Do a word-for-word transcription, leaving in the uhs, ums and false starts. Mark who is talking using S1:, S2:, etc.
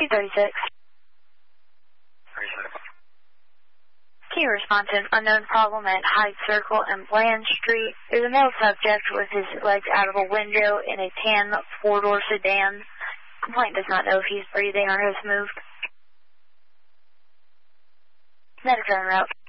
S1: thirty-six. Can you respond to an unknown problem at Hyde Circle and Bland Street? There's a male subject with his legs out of a window in a tan four-door sedan. Complaint does not know if he's breathing or has moved. Medic on route.